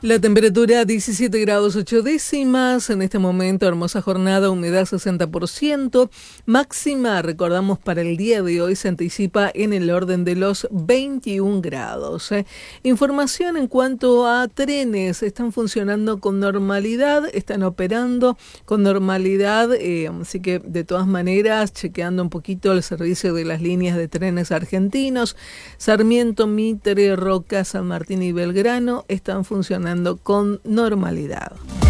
La temperatura 17 grados 8 décimas, en este momento hermosa jornada, humedad 60%, máxima, recordamos para el día de hoy, se anticipa en el orden de los 21 grados. Información en cuanto a trenes, están funcionando con normalidad, están operando con normalidad, así que de todas maneras, chequeando un poquito el servicio de las líneas de trenes argentinos, Sarmiento, Mitre, Roca, San Martín y Belgrano están funcionando con normalidad.